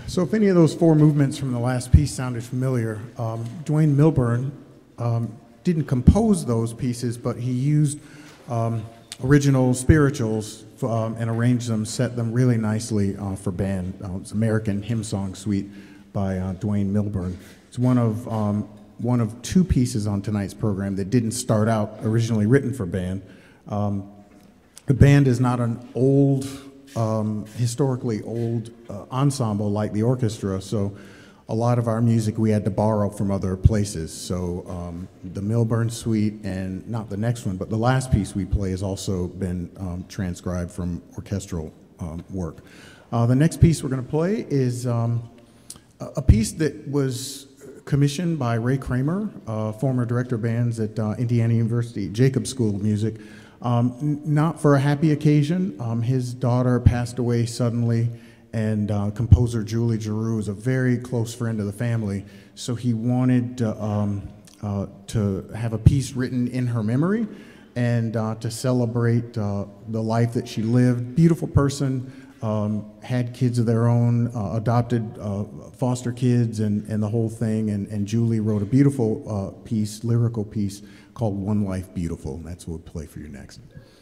So if any of those four movements from the last piece sounded familiar, Dwayne Milburn didn't compose those pieces, but he used original spirituals and arranged them, set them really nicely for band. It's American Hymn Song Suite by Dwayne Milburn. It's one of two pieces on tonight's program that didn't start out originally written for band. The band is not an old, historically old ensemble like the orchestra, so a lot of our music we had to borrow from other places. So the Milburn Suite, and not the next one, but the last piece we play has also been transcribed from orchestral work. The next piece we're going to play is a piece that was commissioned by Ray Kramer, former director of bands at Indiana University, Jacobs School of Music. Not for a happy occasion. His daughter passed away suddenly, and composer Julie Giroux is a very close friend of the family, so he wanted to have a piece written in her memory and to celebrate the life that she lived. Beautiful person, had kids of their own, adopted foster kids and the whole thing, and Julie wrote a beautiful piece, lyrical piece, called One Life Beautiful. That's what we'll play for you next.